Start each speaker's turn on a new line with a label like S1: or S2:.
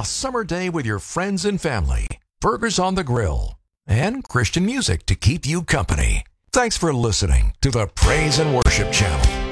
S1: summer day with your friends and family, burgers on the grill, and Christian music to keep you company. Thanks for listening to the Praise and Worship Channel.